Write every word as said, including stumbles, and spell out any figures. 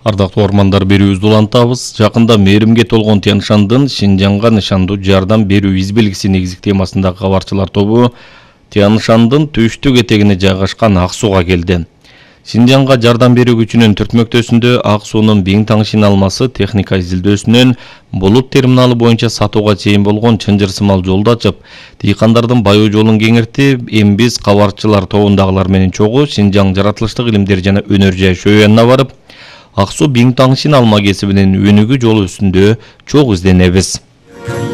Ардактуу ормандар берүүбүздү улантабыз. Жакында мээримге толгон Тянь-Шандын Шинжаңга нышандуу жардам берүү избелгиси негизги темасындагы кабарчылар тобу Тянь-Шандын түштүк этегине жайгашкан Ак сууга келди. Шинжаңга жардам берүү күчүнүн түртмөктөсүндө Ак суунун Биң-Таң алмасы техника изилдөөсүнөн булут терминалы боюнча сатууга чейин болгон чынжыр-сымал жолду ачып, дыйкандардын байоо жолун кеңиртип, эми биз кабарчылар тобундагылар менен чогуу Шинжаң жаратылыштык илимдер жана өнөр жайшоо янына барып, Ак суу Биң-Таң алма кесибинин өнүгүү жолу үстүндө чогуу изденебиз.